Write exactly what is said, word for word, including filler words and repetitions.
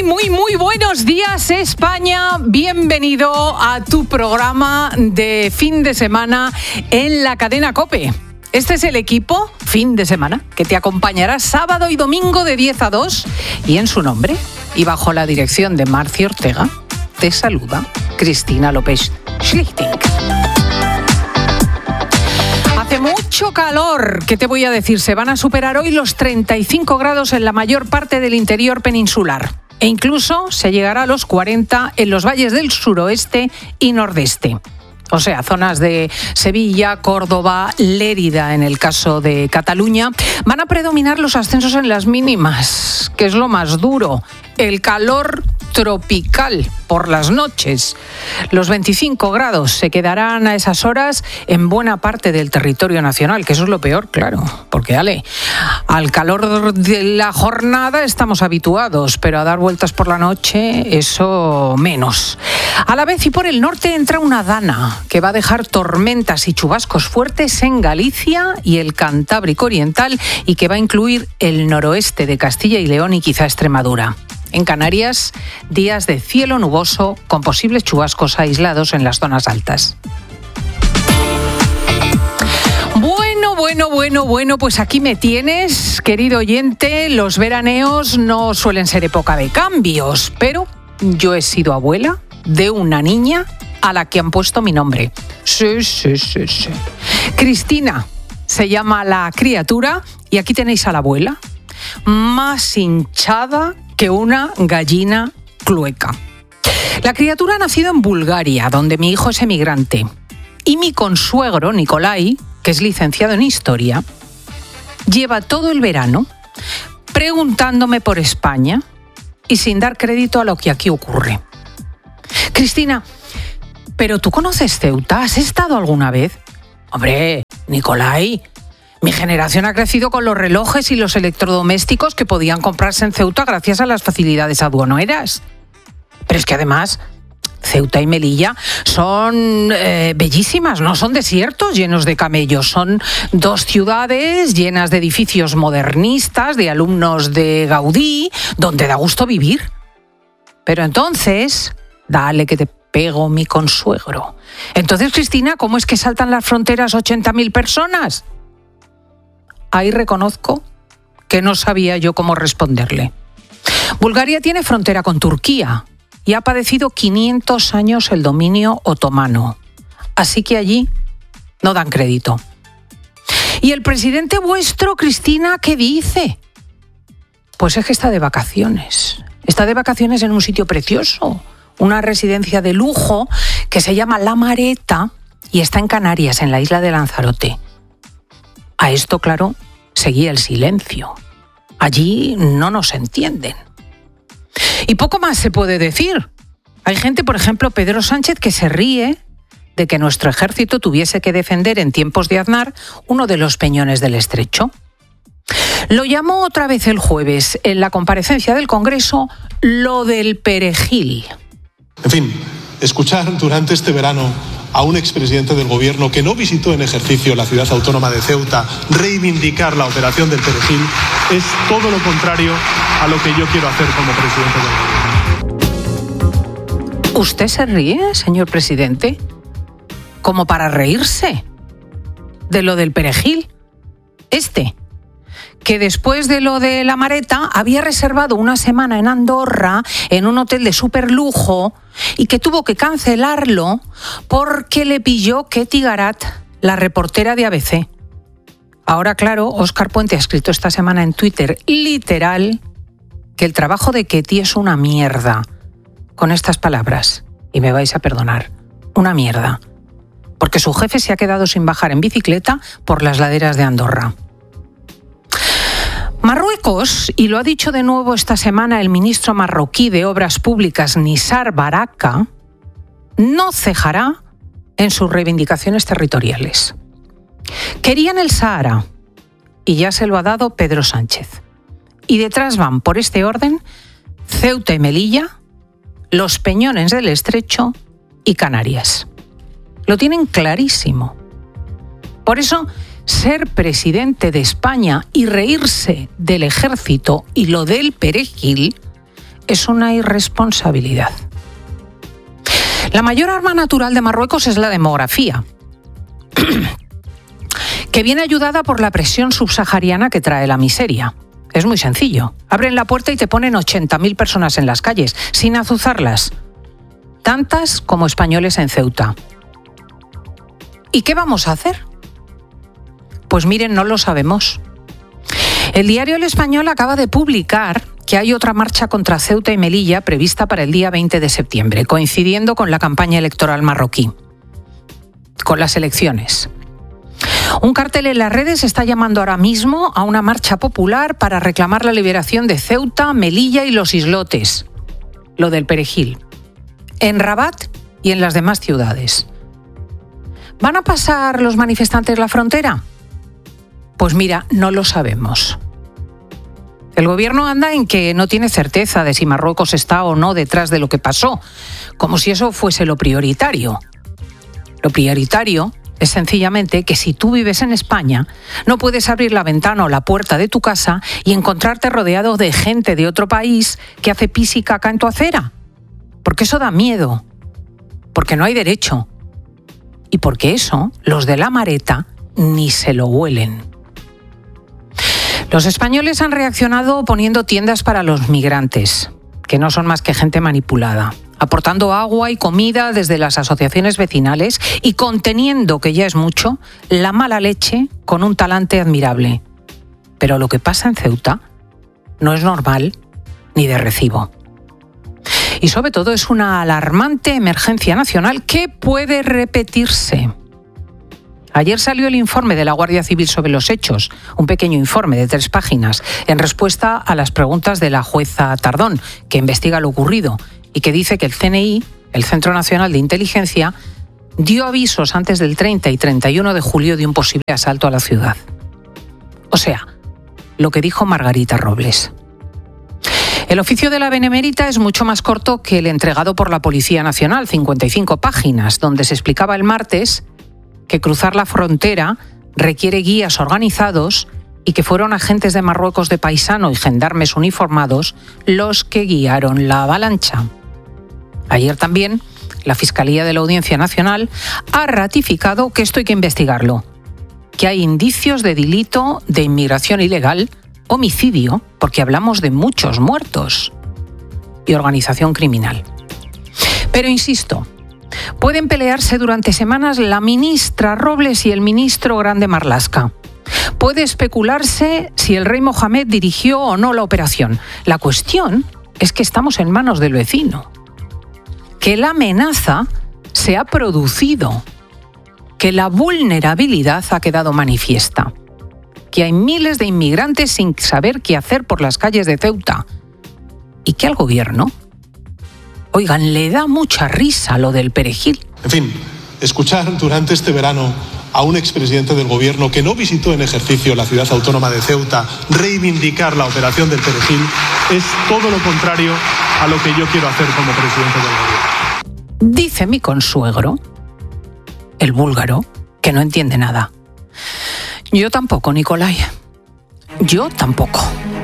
muy, muy buenos días, España. Bienvenido a tu programa de fin de semana en la cadena COPE. Este es el equipo fin de semana que te acompañará sábado y domingo de diez a dos. Y en su nombre y bajo la dirección de Marci Ortega, te saluda Cristina López Schlichting. Hace mucho calor, ¿qué te voy a decir? Se van a superar hoy los treinta y cinco grados en la mayor parte del interior peninsular. E incluso se llegará a los cuarenta en los valles del suroeste y nordeste. O sea, zonas de Sevilla, Córdoba, Lérida, en el caso de Cataluña, van a predominar los ascensos en las mínimas, que es lo más duro. El calor tropical por las noches. Los veinticinco grados se quedarán a esas horas en buena parte del territorio nacional, que eso es lo peor, claro, porque ale, al calor de la jornada estamos habituados, pero a dar vueltas por la noche, eso menos. A la vez y por el norte entra una dana que va a dejar tormentas y chubascos fuertes en Galicia y el Cantábrico Oriental y que va a incluir el noroeste de Castilla y León y quizá Extremadura. En Canarias, días de cielo nuboso con posibles chubascos aislados en las zonas altas. Bueno, bueno, bueno, bueno, pues aquí me tienes, querido oyente. Los veraneos no suelen ser época de cambios, pero yo he sido abuela de una niña a la que han puesto mi nombre. Sí, sí, sí, sí. Cristina se llama la criatura y aquí tenéis a la abuela, más hinchada que una gallina clueca. La criatura ha nacido en Bulgaria, donde mi hijo es emigrante. Y mi consuegro, Nicolai, que es licenciado en Historia, lleva todo el verano preguntándome por España y sin dar crédito a lo que aquí ocurre. Cristina, ¿pero tú conoces Ceuta? ¿Has estado alguna vez? Hombre, Nicolai, mi generación ha crecido con los relojes y los electrodomésticos que podían comprarse en Ceuta gracias a las facilidades aduaneras. Pero es que además Ceuta y Melilla son eh, bellísimas, no son desiertos llenos de camellos, son dos ciudades llenas de edificios modernistas, de alumnos de Gaudí, donde da gusto vivir. Pero entonces, dale que te pego mi consuegro. Entonces, Cristina, ¿cómo es que saltan las fronteras ochenta mil personas? Ahí reconozco que no sabía yo cómo responderle. Bulgaria tiene frontera con Turquía y ha padecido quinientos años el dominio otomano. Así que allí no dan crédito. ¿Y el presidente vuestro, Cristina, qué dice? Pues es que está de vacaciones. Está de vacaciones en un sitio precioso, una residencia de lujo que se llama La Mareta y está en Canarias, en la isla de Lanzarote. A esto, claro, seguía el silencio. Allí no nos entienden. Y poco más se puede decir. Hay gente, por ejemplo, Pedro Sánchez, que se ríe de que nuestro ejército tuviese que defender en tiempos de Aznar uno de los peñones del Estrecho. Lo llamó otra vez el jueves, en la comparecencia del Congreso, lo del perejil. En fin, escuchar durante este verano a un expresidente del gobierno que no visitó en ejercicio la ciudad autónoma de Ceuta reivindicar la operación del perejil es todo lo contrario a lo que yo quiero hacer como presidente del gobierno. ¿Usted se ríe, señor presidente? ¿Como para reírse de lo del perejil? Este, que después de lo de La Mareta había reservado una semana en Andorra en un hotel de superlujo y que tuvo que cancelarlo porque le pilló Ketty Garat, la reportera de A B C. Ahora, claro, Óscar Puente ha escrito esta semana en Twitter, literal, que el trabajo de Ketty es una mierda. Con estas palabras, y me vais a perdonar, una mierda. Porque su jefe se ha quedado sin bajar en bicicleta por las laderas de Andorra. Marruecos, y lo ha dicho de nuevo esta semana el ministro marroquí de Obras Públicas, Nizar Baraka, no cejará en sus reivindicaciones territoriales. Querían el Sahara y ya se lo ha dado Pedro Sánchez. Y detrás van, por este orden, Ceuta y Melilla, los Peñones del Estrecho y Canarias. Lo tienen clarísimo. Por eso, ser presidente de España y reírse del ejército y lo del perejil es una irresponsabilidad. La mayor arma natural de Marruecos es la demografía, que viene ayudada por la presión subsahariana que trae la miseria. Es muy sencillo. Abren la puerta y te ponen ochenta mil personas en las calles, sin azuzarlas. Tantas como españoles en Ceuta. ¿Y qué vamos a hacer? Pues miren, no lo sabemos. El diario El Español acaba de publicar que hay otra marcha contra Ceuta y Melilla prevista para el día veinte de septiembre, coincidiendo con la campaña electoral marroquí, con las elecciones. Un cartel en las redes está llamando ahora mismo a una marcha popular para reclamar la liberación de Ceuta, Melilla y los islotes, lo del Perejil, en Rabat y en las demás ciudades. ¿Van a pasar los manifestantes la frontera? Pues mira, no lo sabemos. El gobierno anda en que no tiene certeza de si Marruecos está o no detrás de lo que pasó, como si eso fuese lo prioritario. Lo prioritario es sencillamente que si tú vives en España, no puedes abrir la ventana o la puerta de tu casa y encontrarte rodeado de gente de otro país que hace pis y caca en tu acera. Porque eso da miedo, porque no hay derecho y porque eso los de la Mareta ni se lo huelen. Los españoles han reaccionado poniendo tiendas para los migrantes, que no son más que gente manipulada, aportando agua y comida desde las asociaciones vecinales y conteniendo, que ya es mucho, la mala leche con un talante admirable. Pero lo que pasa en Ceuta no es normal ni de recibo. Y sobre todo es una alarmante emergencia nacional que puede repetirse. Ayer salió el informe de la Guardia Civil sobre los hechos, un pequeño informe de tres páginas, en respuesta a las preguntas de la jueza Tardón, que investiga lo ocurrido y que dice que el C N I, el Centro Nacional de Inteligencia, dio avisos antes del treinta y treinta y uno de julio de un posible asalto a la ciudad. O sea, lo que dijo Margarita Robles. El oficio de la Benemérita es mucho más corto que el entregado por la Policía Nacional, cincuenta y cinco páginas, donde se explicaba el martes que cruzar la frontera requiere guías organizados y que fueron agentes de Marruecos de paisano y gendarmes uniformados los que guiaron la avalancha. Ayer también la Fiscalía de la Audiencia Nacional ha ratificado que esto hay que investigarlo, que hay indicios de delito de inmigración ilegal, homicidio, porque hablamos de muchos muertos, y organización criminal. Pero insisto, pueden pelearse durante semanas la ministra Robles y el ministro Grande Marlaska. Puede especularse si el rey Mohamed dirigió o no la operación. La cuestión es que estamos en manos del vecino, que la amenaza se ha producido, que la vulnerabilidad ha quedado manifiesta, que hay miles de inmigrantes sin saber qué hacer por las calles de Ceuta y que al gobierno, oigan, le da mucha risa lo del Perejil. En fin, escuchar durante este verano a un expresidente del gobierno que no visitó en ejercicio la ciudad autónoma de Ceuta reivindicar la operación del Perejil es todo lo contrario a lo que yo quiero hacer como presidente del gobierno. Dice mi consuegro, el búlgaro, que no entiende nada. Yo tampoco, Nicolai. Yo tampoco.